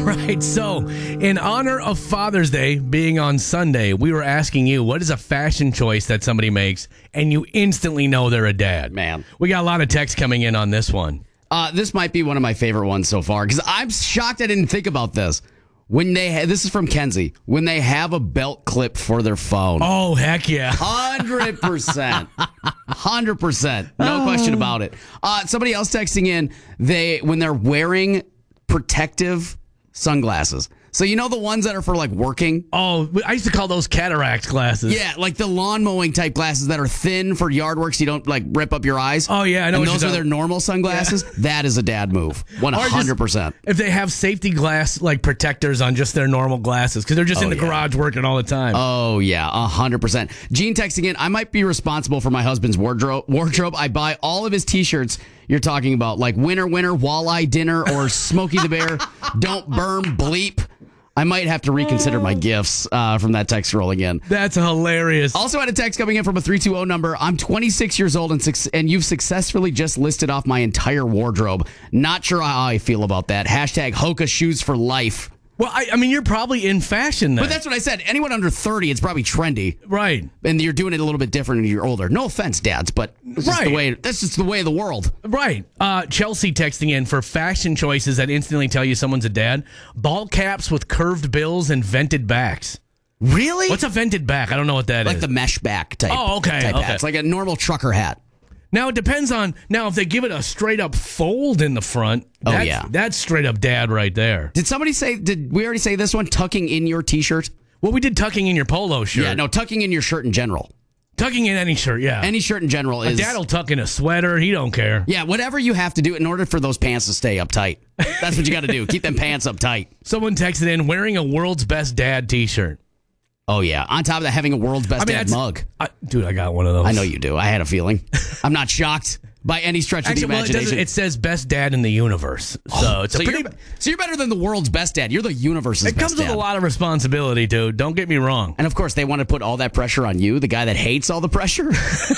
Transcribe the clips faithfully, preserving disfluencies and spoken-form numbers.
right. So, in honor of Father's Day being on Sunday, we were asking you, what is a fashion choice that somebody makes and you instantly know they're a dad? Man. We got a lot of texts coming in on this one. Uh, this might be one of my favorite ones so far because I'm shocked I didn't think about this. When they ha- this is from Kenzie. When they have a belt clip for their phone. Oh, heck yeah. one hundred percent. one hundred percent. No question about it. Uh, somebody else texting in, they when they're wearing protective sunglasses. So you know the ones that are for like working? Oh, I used to call those cataract glasses. Yeah, like the lawn mowing type glasses that are thin for yard work so you don't like rip up your eyes. Oh, yeah, I know And what those you're are their talking- normal sunglasses. Yeah. That is a dad move. one hundred percent. Or just if they have safety glass like protectors on just their normal glasses because they're just Oh, in the yeah. garage working all the time. Oh, yeah, one hundred percent. Gene texting in, I might be responsible for my husband's wardrobe. Wardrobe. I buy all of his T-shirts you're talking about, like Winner, Winner, Walleye Dinner, or Smokey the Bear, Don't Burn, Bleep. I might have to reconsider my gifts uh, from that text rolling in. That's hilarious. Also had a text coming in from a three two zero number. I'm twenty-six years old and suc- and you've successfully just listed off my entire wardrobe. Not sure how I feel about that. Hashtag Hoka shoes for life. Well, I, I mean, you're probably in fashion then. But that's what I said. Anyone under thirty, it's probably trendy. Right. And you're doing it a little bit different when you're older. No offense, dads, but that's just Right. the way, that's just the way of the world. Right. Uh, Chelsea texting in for fashion choices that instantly tell you someone's a dad. Ball caps with curved bills and vented backs. Really? What's a vented back? I don't know what that like is. the mesh back type. Oh, okay, Type okay. hat. It's like a normal trucker hat. Now, it depends on... Now, if they give it a straight-up fold in the front, Oh, that's, yeah. that's straight-up dad right there. Did somebody say, did we already say this one? Tucking in your t-shirt? Well, we did tucking in your polo shirt. Yeah, no, tucking in your shirt in general. Tucking in any shirt, yeah. Any shirt in general A is... dad will tuck in a sweater. He don't care. Yeah, whatever you have to do in order for those pants to stay up tight. That's what you got to do. Keep them pants up tight. Someone texted in, wearing a world's best dad t-shirt. Oh, yeah. On top of that, having a world's best I mean, dad that's- mug. I, dude, I got one of those. I know you do. I had a feeling. I'm not shocked by any stretch Actually, of the well, it, doesn't- imagination. it says best dad in the universe. So it's a so, pretty... you're, so you're better than the world's best dad. You're the universe's It best comes with dad. a lot of responsibility, dude. Don't get me wrong. And of course, they want to put all that pressure on you, the guy that hates all the pressure.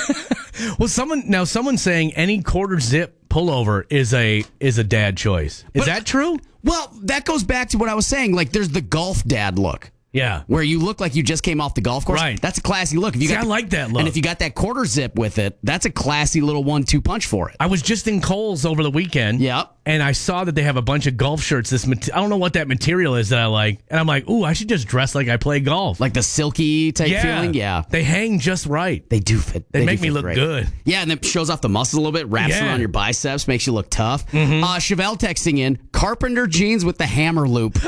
Well, someone now someone's saying any quarter zip pullover is a is a dad choice. Is But- that true? Well, that goes back to what I was saying. Like, there's the golf dad look. Yeah. Where you look like you just came off the golf course. Right. That's a classy look. If you See, got I the- like that look. And if you got that quarter zip with it, that's a classy little one two punch for it. I was just in Kohl's over the weekend. Yep. And I saw that they have a bunch of golf shirts. This mat- I don't know what that material is that I like. And I'm like, ooh, I should just dress like I play golf. Like the silky type yeah. feeling. Yeah. They hang just right. They do fit. They do make me fit look great. good. Yeah, and it shows off the muscles a little bit, wraps Yeah. around your biceps, makes you look tough. Mm-hmm. Uh, Chevelle texting in, carpenter jeans with the hammer loop.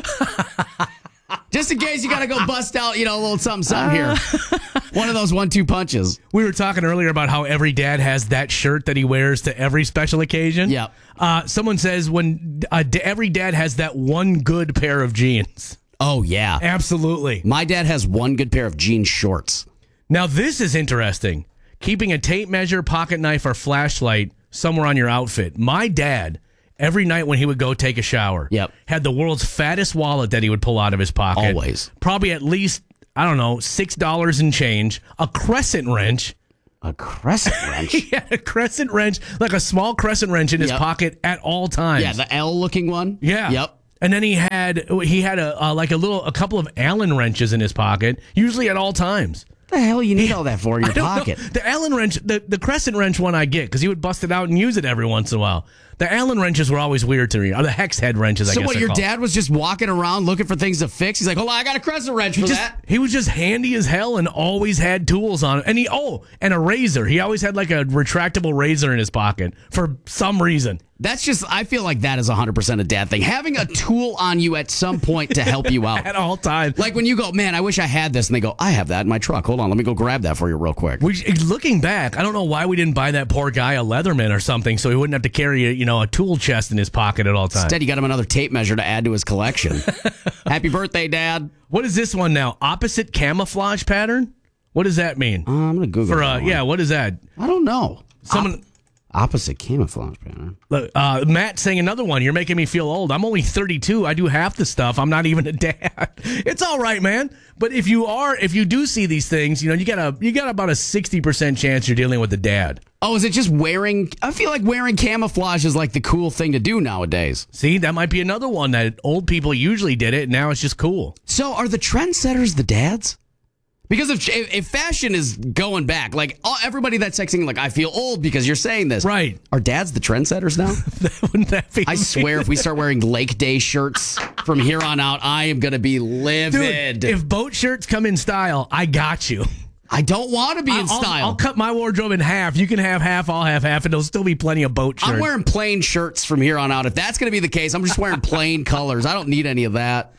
Just in case you got to go bust out, you know, a little something, something here. One of those one two punches. We were talking earlier about how every dad has that shirt that he wears to every special occasion. Yep. Uh, someone says when uh, d- every dad has that one good pair of jeans. Oh, yeah. Absolutely. My dad has one good pair of jean shorts. Now, this is interesting. Keeping a tape measure, pocket knife, or flashlight somewhere on your outfit. My dad, every night when he would go take a shower, Yep. had the world's fattest wallet that he would pull out of his pocket. Always. Probably at least, I don't know, six dollars in change, a crescent wrench. A crescent wrench? He had a crescent wrench, like a small crescent wrench in his Yep. pocket at all times. Yeah, the L-looking one? Yeah. Yep. And then he had he had a uh, like a little a couple of Allen wrenches in his pocket, usually at all times. What the hell you need all that for in your I don't pocket? know. The Allen wrench, the, the crescent wrench one I get because he would bust it out and use it every once in a while. The Allen wrenches were always weird to me. Or the hex head wrenches, I So guess what, they're your called. dad was just walking around looking for things to fix? He's like, hold on, I got a crescent wrench for Just, that. he was just handy as hell and always had tools on him. And he oh, and a razor. He always had like a retractable razor in his pocket for some reason. That's just, I feel like that is one hundred percent a dad thing. Having a tool on you at some point to help you out. At all times. Like when you go, man, I wish I had this. And they go, I have that in my truck. Hold on, let me go grab that for you real quick. We, looking back, I don't know why we didn't buy that poor guy a Leatherman or something so he wouldn't have to carry a, you know, a tool chest in his pocket at all times. Instead, you got him another tape measure to add to his collection. Happy birthday, Dad. What is this one now? Opposite camouflage pattern? What does that mean? Uh, I'm going to Google For that uh, one. yeah, what is that? I don't know. Someone Opposite camouflage pattern. Look, uh, Matt saying another one. You're making me feel old. I'm only thirty-two. I do half the stuff. I'm not even a dad. It's all right, man. But if you are, if you do see these things, you know, you got a, you got about a sixty percent chance you're dealing with a dad. Oh, is it just wearing? I feel like wearing camouflage is like the cool thing to do nowadays. See, that might be another one that old people usually did it. And now it's just cool. So are the trendsetters the dads? Because if, if if fashion is going back, like all, everybody that's texting, like, I feel old because you're saying this. Right. Are dads the trendsetters now? Wouldn't that be? I swear if we start wearing Lake Day shirts from here on out, I am going to be livid. Dude, if boat shirts come in style, I got you. I don't want to be in I'll, style. I'll cut my wardrobe in half. You can have half, I'll have half, and there'll still be plenty of boat shirts. I'm wearing plain shirts from here on out. If that's going to be the case, I'm just wearing plain colors. I don't need any of that.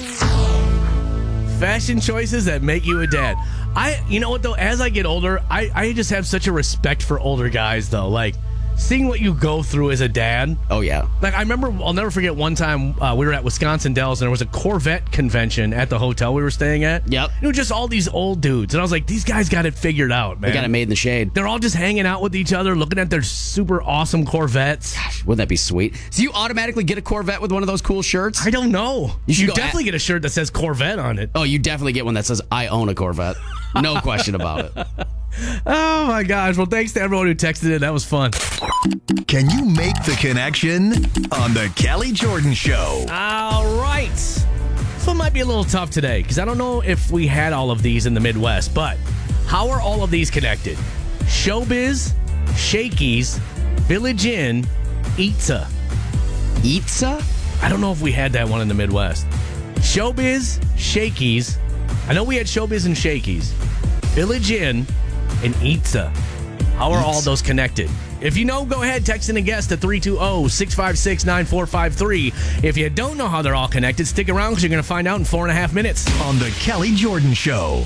Fashion choices that make you a dad. I, you know what though? As I get older, I, I just have such a respect for older guys though. Like seeing what you go through as a dad. Oh yeah. Like I remember, I'll never forget one time uh, we were at Wisconsin Dells and there was a Corvette convention at the hotel we were staying at. Yep. It was just all these old dudes, and I was like, these guys got it figured out, man. They got it made in the shade. They're all just hanging out with each other, looking at their super awesome Corvettes. Gosh, wouldn't that be sweet? So you automatically get a Corvette with one of those cool shirts? I don't know. You should You go definitely at- get a shirt that says Corvette on it. Oh, you definitely get one that says, I own a Corvette. No question about it. Oh my gosh. Well, thanks to everyone who texted in. That was fun. Can you make the connection on the Kelly Jordan Show? All right. This one might be a little tough today because I don't know if we had all of these in the Midwest, but how are all of these connected? Showbiz, Shakey's, Village Inn, Eatsa. Eatsa? I don't know if we had that one in the Midwest. Showbiz, Shakey's. I know we had Showbiz and Shakey's. Village Inn and Eatsa. How are all those connected? If you know, go ahead, text in a guess to three two zero, six five six, nine four five three. If you don't know how they're all connected, stick around because you're going to find out in four and a half minutes. On the Kelly Jordan Show.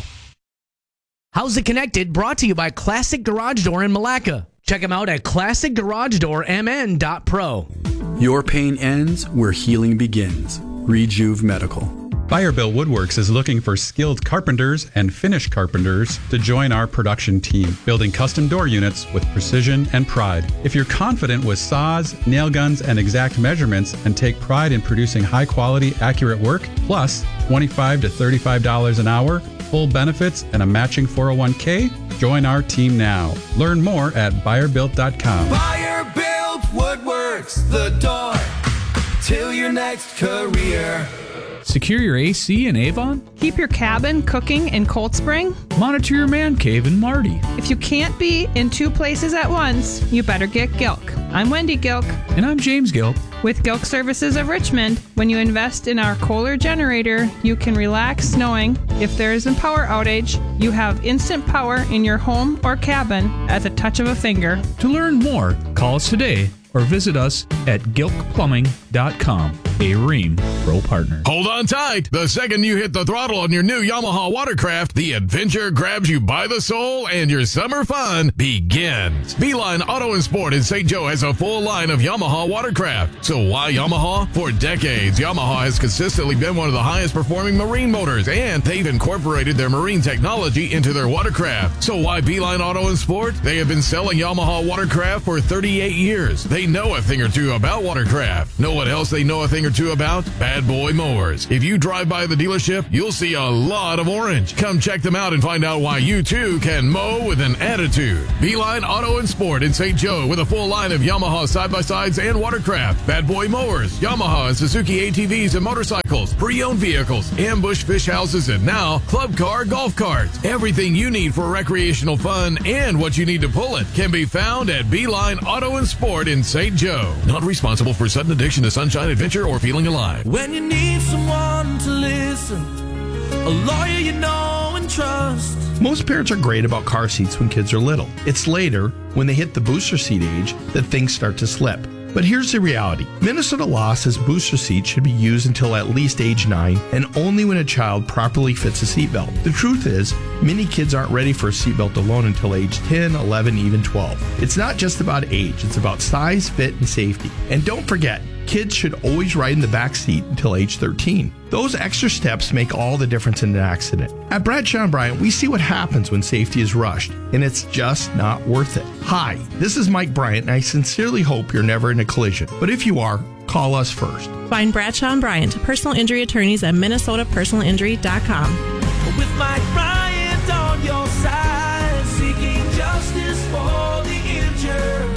How's It Connected? Brought to you by Classic Garage Door in Malacca. Check them out at classic garage door m n dot pro. Your pain ends where healing begins. Rejuve Medical. Firebill Woodworks is looking for skilled carpenters and finish carpenters to join our production team, building custom door units with precision and pride. If you're confident with saws, nail guns, and exact measurements and take pride in producing high quality, accurate work, plus twenty-five to thirty-five dollars an hour, full benefits, and a matching four oh one k, join our team now. Learn more at buyer built dot com. Buyer Built Woodworks, the door to your next career. Secure your A C in Avon? Keep your cabin cooking in Cold Spring? Monitor your man cave in Marty. If you can't be in two places at once, you better get Gilk. I'm Wendy Gilk. And I'm James Gilk. With Gilk Services of Richmond, when you invest in our Kohler generator, you can relax knowing if there is a power outage, you have instant power in your home or cabin at the touch of a finger. To learn more, call us today or visit us at gilk plumbing dot com, a Rheem Pro partner. Hold on tight. The second you hit the throttle on your new Yamaha Watercraft, the adventure grabs you by the soul and your summer fun begins. Beeline Auto and Sport in Saint Joe has a full line of Yamaha Watercraft. So why Yamaha? For decades, Yamaha has consistently been one of the highest performing marine motors, and they've incorporated their marine technology into their watercraft. So why Beeline Auto and Sport? They have been selling Yamaha Watercraft for thirty-eight years. They know a thing or two about watercraft. Know what else they know a thing or two about? Bad Boy Mowers. If you drive by the dealership, you'll see a lot of orange. Come check them out and find out why you too can mow with an attitude. Beeline Auto and Sport in Saint Joe with a full line of Yamaha side-by-sides and watercraft, Bad Boy Mowers, Yamaha and Suzuki A T Vs and motorcycles, pre-owned vehicles, ambush fish houses, and now club car golf carts. Everything you need for recreational fun and what you need to pull it can be found at Beeline Auto and Sport in Saint Joe. Not responsible for sudden addiction to sunshine, adventure, or feeling alive. When you need someone to listen, a lawyer you know and trust. Most parents are great about car seats when kids are little. It's later, when they hit the booster seat age, that things start to slip. But here's the reality. Minnesota law says booster seats should be used until at least age nine and only when a child properly fits a seatbelt. The truth is, many kids aren't ready for a seatbelt alone until age ten, eleven, even twelve. It's not just about age, it's about size, fit, and safety. And don't forget, kids should always ride in the back seat until age thirteen. Those extra steps make all the difference in an accident. At Bradshaw and Bryant, we see what happens when safety is rushed, and it's just not worth it. Hi, this is Mike Bryant, and I sincerely hope you're never in a collision. But if you are, call us first. Find Bradshaw and Bryant, personal injury attorneys at minnesota personal injury dot com. With Mike Bryant on your side, seeking justice for the injured.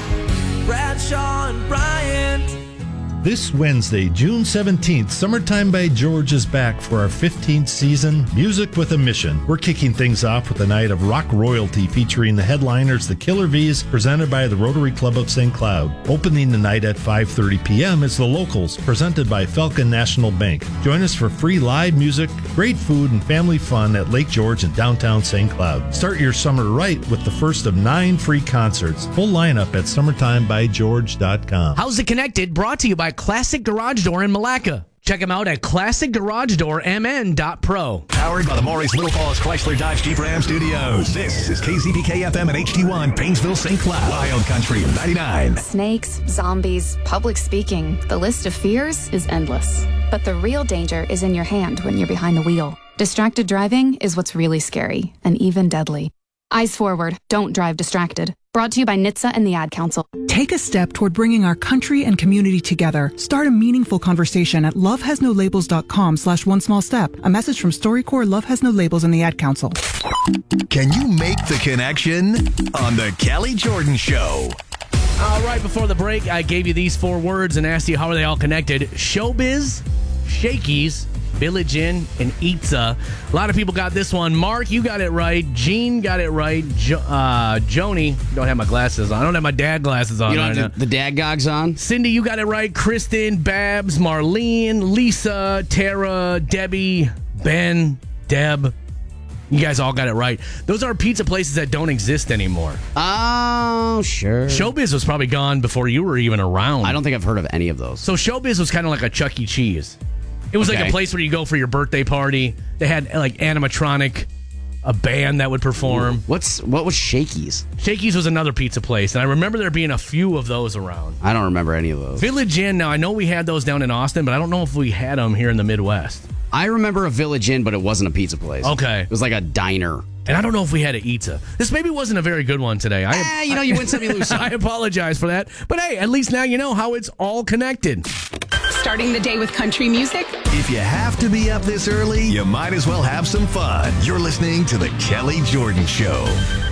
Bradshaw and Bryant. This Wednesday, June seventeenth, Summertime by George is back for our fifteenth season, Music with a Mission. We're kicking things off with a night of rock royalty featuring the headliners, the Killer V's, presented by the Rotary Club of Saint Cloud. Opening the night at five thirty p.m. is The Locals, presented by Falcon National Bank. Join us for free live music, great food, and family fun at Lake George in downtown Saint Cloud. Start your summer right with the first of nine free concerts. Full lineup at summertime by george dot com. How's It Connected? Brought to you by Classic Garage Door in Malacca. Check them out at classic garage door m n dot pro. Powered by the Maurice Little Falls Chrysler Dodge Jeep Ram Studios. This is K Z P K F M and H D one, Painesville, Saint Cloud. Wild Country ninety-nine. Snakes, zombies, public speaking. The list of fears is endless. But the real danger is in your hand when you're behind the wheel. Distracted driving is what's really scary and even deadly. Eyes forward. Don't drive distracted. Brought to you by N H T S A and the Ad Council. Take a step toward bringing our country and community together. Start a meaningful conversation at lovehasnolabels.com slash one small step. A message from StoryCorps, Love Has No Labels, and the Ad Council. Can you make the connection on the Kelly Jordan Show? All right, before the break, I gave you these four words and asked you how are they all connected. Showbiz, Shakey's, Village Inn, and Eatsa. A lot of people got this one. Mark, you got it right. Gene got it right. Jo- uh, Joni, don't have my glasses on. I don't have my dad glasses on. You don't right have now. the dad gogs on? Cindy, you got it right. Kristen, Babs, Marlene, Lisa, Tara, Debbie, Ben, Deb. You guys all got it right. Those are pizza places that don't exist anymore. Oh, sure. Showbiz was probably gone before you were even around. I don't think I've heard of any of those. So Showbiz was kind of like a Chuck E. Cheese. It was Okay. like a place where you go for your birthday party. They had like animatronic, a band that would perform. What's what was Shakey's? Shakey's was another pizza place, and I remember there being a few of those around. I don't remember any of those. Village Inn, now I know we had those down in Austin, but I don't know if we had them here in the Midwest. I remember a Village Inn, but it wasn't a pizza place. Okay. It was like a diner. And I don't know if we had an Eatsa. This maybe wasn't a very good one today. I, Eh, you know, you win some, you lose some. I apologize for that. But hey, at least now you know how it's all connected. Starting the day with country music? If you have to be up this early, you might as well have some fun. You're listening to The Kelly Jordan Show.